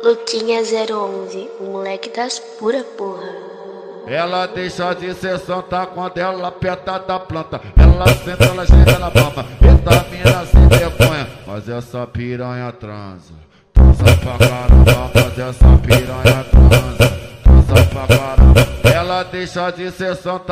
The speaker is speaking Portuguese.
Luquinha 011, o moleque das pura porra. Ela deixa de ser santa quando ela aperta da planta. Ela senta, ela chega na bamba. Eita mina sem vergonha, mas essa piranha transa. Transa pra caramba, mas essa piranha transa. Transa pra caramba. Ela deixa de ser santa